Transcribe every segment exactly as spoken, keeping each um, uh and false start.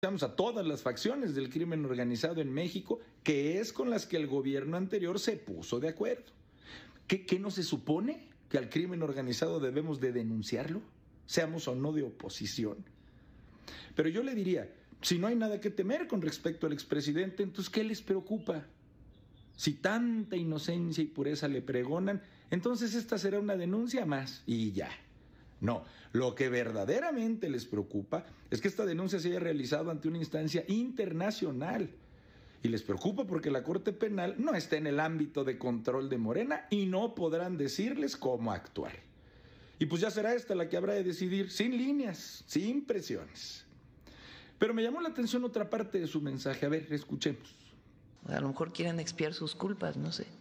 a todas las facciones del crimen organizado en México, que es con las que el gobierno anterior se puso de acuerdo. ¿Qué, qué no se supone? ¿Que al crimen organizado debemos de denunciarlo? Seamos o no de oposición. Pero yo le diría, si no hay nada que temer con respecto al expresidente, entonces ¿qué les preocupa? Si tanta inocencia y pureza le pregonan, entonces esta será una denuncia más y ya. No, lo que verdaderamente les preocupa es que esta denuncia se haya realizado ante una instancia internacional. Y les preocupa porque la Corte Penal no está en el ámbito de control de Morena y no podrán decirles cómo actuar. Y pues ya será esta la que habrá de decidir, sin líneas, sin presiones. Pero me llamó la atención otra parte de su mensaje. A ver, escuchemos. A lo mejor quieren expiar sus culpas, no sé.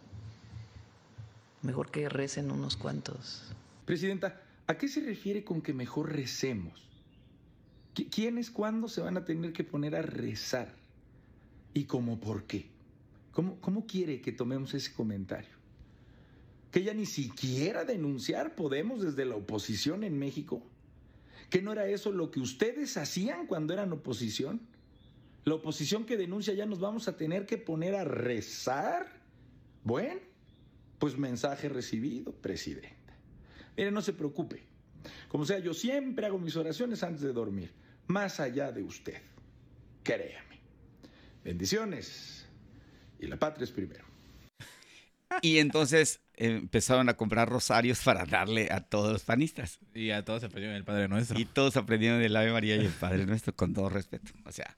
Mejor que recen unos cuantos. Presidenta, ¿a qué se refiere con que mejor recemos? ¿Quiénes cuándo se van a tener que poner a rezar? ¿Y cómo por qué? ¿Cómo, cómo quiere que tomemos ese comentario? ¿Que ya ni siquiera denunciar podemos desde la oposición en México? ¿Que no era eso lo que ustedes hacían cuando eran oposición? La oposición que denuncia ya nos vamos a tener que poner a rezar. Bueno, pues mensaje recibido, presidenta. Mire, no se preocupe. Como sea, yo siempre hago mis oraciones antes de dormir, más allá de usted. Créame. Bendiciones. Y la patria es primero. Y entonces eh, empezaron a comprar rosarios para darle a todos los panistas. Y a todos aprendieron el Padre Nuestro. Y todos aprendieron el Ave María y el Padre Nuestro, con todo respeto. O sea,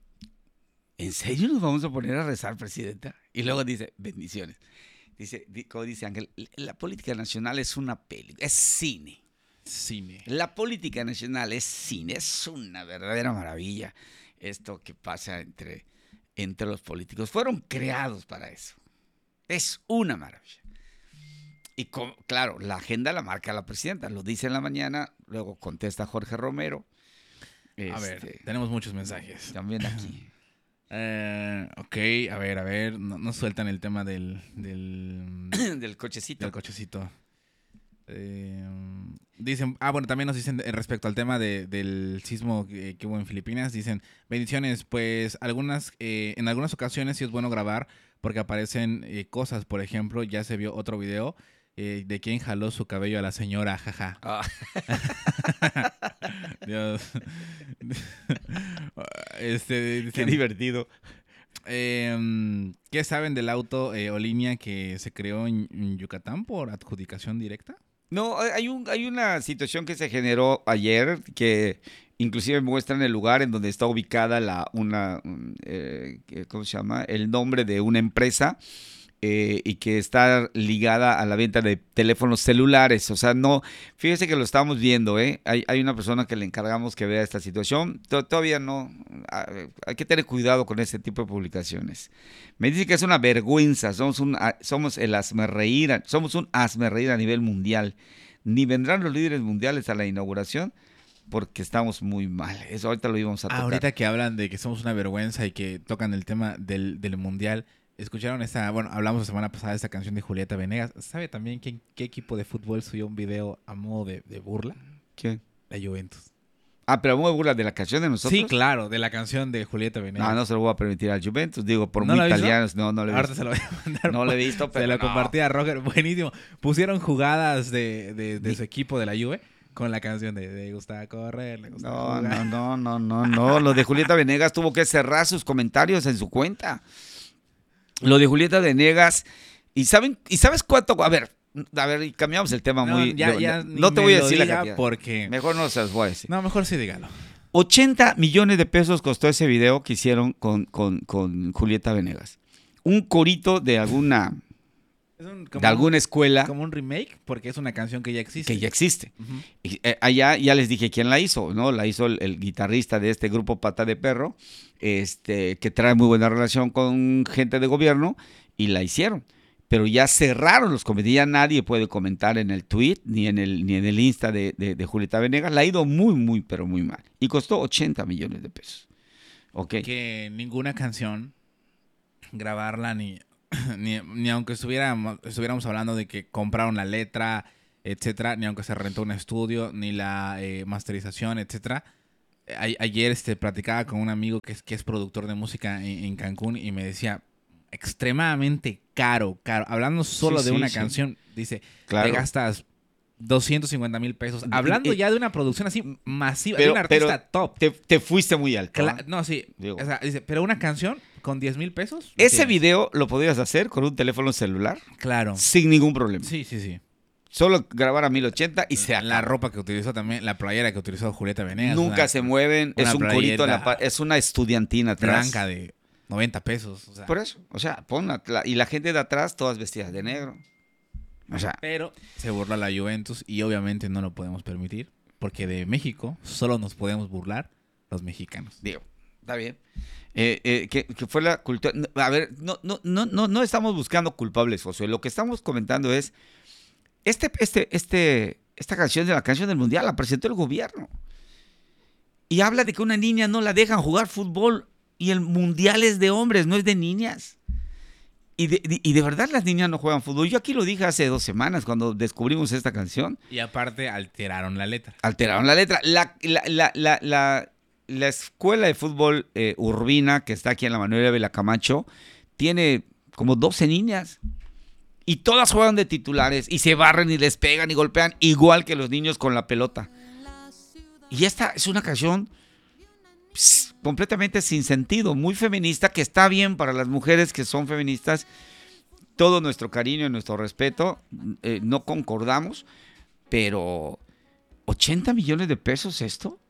¿en serio nos vamos a poner a rezar, presidenta? Y luego dice, bendiciones. Dice, como dice Ángel, la política nacional es una película, es cine. Cine. La política nacional es cine, es una verdadera maravilla esto que pasa entre, entre los políticos. Fueron creados para eso. Es una maravilla. Y como, claro, la agenda la marca la presidenta, lo dice en la mañana, luego contesta Jorge Romero. A Este, ver, tenemos muchos mensajes. También aquí. Eh, ok, a ver, a ver, no, no sueltan el tema del del, del cochecito. Del cochecito. Eh, dicen, ah, bueno, también nos dicen respecto al tema de, del sismo que, que hubo en Filipinas, dicen, bendiciones, pues algunas, eh, en algunas ocasiones sí es bueno grabar porque aparecen eh, cosas, por ejemplo, ya se vio otro video eh, de quién jaló su cabello a la señora, jaja. Ah. Dios. este, dicen, Qué divertido. Eh, ¿Qué saben del auto eh, o línea que se creó en, en Yucatán por adjudicación directa? No, hay, un, hay una situación que se generó ayer que inclusive muestran el lugar en donde está ubicada la una eh, ¿cómo se llama? El nombre de una empresa eh, y que está ligada a la venta de teléfonos celulares. O sea, no, fíjese que lo estamos viendo, ¿eh? Hay, hay una persona que le encargamos que vea esta situación. Todavía no, hay que tener cuidado con este tipo de publicaciones. Me dice que es una vergüenza, somos un, somos el hazmerreír, somos un hazmerreír a nivel mundial. Ni vendrán los líderes mundiales a la inauguración porque estamos muy mal. Eso ahorita lo íbamos a tocar. Ahorita que hablan de que somos una vergüenza y que tocan el tema del, del mundial, escucharon esta, bueno, hablamos la semana pasada de esta canción de Julieta Venegas. ¿Sabe también qué, qué equipo de fútbol subió un video a modo de, de burla? ¿Quién? La Juventus. Ah, pero a modo de burla de la canción de nosotros. Sí, claro, de la canción de Julieta Venegas. No, no se lo voy a permitir al Juventus, digo, por ¿No muy lo italianos, no, no lo he visto. Ahorita se lo voy a mandar. No lo he visto, pero se lo no. compartí a Roger, buenísimo. Pusieron jugadas de, de, de su equipo de la Juve con la canción de "Le gusta correr, le gusta No, jugar". no, no, no, no, no. Lo de Julieta Venegas tuvo que cerrar sus comentarios en su cuenta. Lo de Julieta Venegas. ¿Y saben, y sabes cuánto? A ver, a ver, cambiamos el tema No, muy. ya, yo, ya no ni te me voy a lo decir la diga cantidad. porque... Mejor no se los voy a decir. No, mejor sí dígalo. ochenta millones de pesos costó ese video que hicieron con, con, con Julieta Venegas. Un corito de alguna, Es un, como de alguna un, escuela como un remake porque es una canción que ya existe. que ya existe. Uh-huh. Y, eh, allá ya les dije quién la hizo, ¿no? La hizo el, el guitarrista de este grupo Pata de Perro, este, que trae muy buena relación con gente de gobierno, y la hicieron. Pero ya cerraron los comentarios, ya nadie puede comentar en el tweet ni en el, ni en el Insta de, de, de Julieta Venegas. La ha ido muy, muy, pero muy mal. Y costó ochenta millones de pesos. Okay. Que ninguna canción, grabarla, ni, ni, ni aunque estuviéramos, estuviéramos hablando de que compraron la letra, etcétera, ni aunque se rentó un estudio, ni la eh, masterización, etcétera, a, ayer este, platicaba con un amigo que es, que es productor de música en, en Cancún y me decía, extremadamente caro, caro. Hablando solo Sí, de sí, una sí. canción, dice, Claro. te gastas doscientos cincuenta mil pesos. Hablando Eh, ya de una producción así masiva, pero- de un artista pero top. Te, te fuiste muy alto. Cla- ¿eh? no, sí. Digo. O sea, dice, pero una canción con diez mil pesos. ¿la Ese tienes? video lo podrías hacer con un teléfono celular Claro. sin ningún problema. Sí, sí, sí. Solo grabar a mil ochenta y se La acabó. ropa que utilizó también, la playera que utilizó Julieta Venegas. Nunca una se mueven, es una un corito, en la playera pa- es una estudiantina atrás. blanca de noventa pesos. O sea, Por eso, o sea, pon a- la- y la gente de atrás todas vestidas de negro. O sea, pero se burló la Juventus y obviamente no lo podemos permitir porque de México solo nos podemos burlar los mexicanos. digo, está bien. Eh, eh, que, que fue la cultura. no, A ver, no, no, no, no, no estamos buscando culpables, Josué. Lo que estamos comentando es este, este, este, esta canción de la canción del mundial la presentó el gobierno y habla de que una niña no la dejan jugar fútbol y el mundial es de hombres, no es de niñas. Y de, de- y de verdad las niñas no juegan fútbol. Yo aquí lo dije hace dos semanas cuando descubrimos esta canción. Y aparte alteraron la letra. Alteraron la letra. La, la, la, la, la, la escuela de fútbol eh, Urbina, que está aquí en la Manuel Ávila Camacho, tiene como doce niñas. Y todas juegan de titulares y se barren y les pegan y golpean igual que los niños con la pelota. Y esta es una canción pss, completamente sin sentido, muy feminista, que está bien para las mujeres que son feministas. Todo nuestro cariño y nuestro respeto, eh, no concordamos, pero ¿ochenta millones de pesos esto?